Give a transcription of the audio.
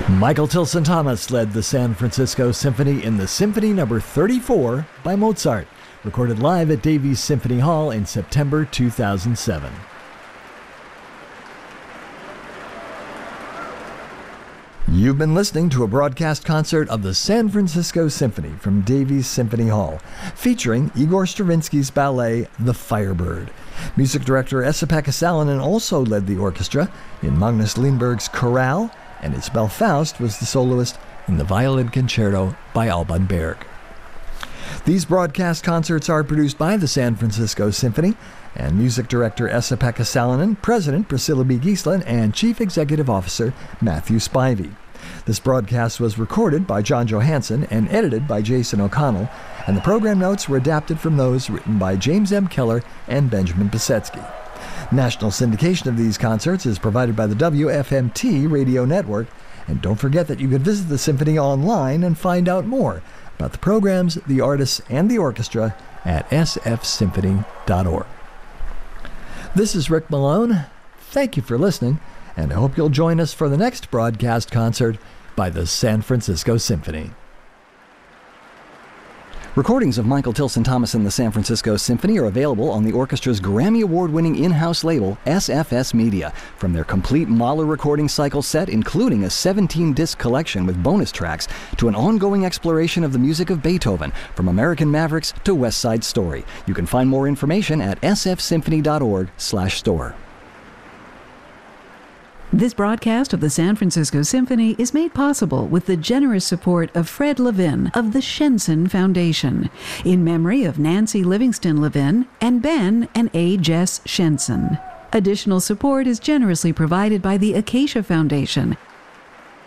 Michael Tilson Thomas led the San Francisco Symphony in the Symphony No. 34 by Mozart, recorded live at Davies Symphony Hall in September 2007. You've been listening to a broadcast concert of the San Francisco Symphony from Davies Symphony Hall, featuring Igor Stravinsky's ballet, The Firebird. Music director Esa-Pekka Salonen also led the orchestra in Magnus Lindberg's Chorale, and Isabel Faust was the soloist in the Violin Concerto by Alban Berg. These broadcast concerts are produced by the San Francisco Symphony, and music director Esa-Pekka Salonen, president Priscilla B. Giesland, and chief executive officer Matthew Spivey. This broadcast was recorded by John Johansson and edited by Jason O'Connell, and the program notes were adapted from those written by James M. Keller and Benjamin Pisetsky. National syndication of these concerts is provided by the WFMT radio network, and don't forget that you can visit the Symphony online and find out more about the programs, the artists, and the orchestra at sfsymphony.org. This is Rick Malone. Thank you for listening, and I hope you'll join us for the next broadcast concert by the San Francisco Symphony. Recordings of Michael Tilson Thomas and the San Francisco Symphony are available on the orchestra's Grammy Award-winning in-house label, SFS Media, from their complete Mahler recording cycle set, including a 17-disc collection with bonus tracks, to an ongoing exploration of the music of Beethoven, from American Mavericks to West Side Story. You can find more information at sfsymphony.org/store. This broadcast of the San Francisco Symphony is made possible with the generous support of Fred Levin of the Shenson Foundation, in memory of Nancy Livingston Levin and Ben and A. Jess Shenson. Additional support is generously provided by the Acacia Foundation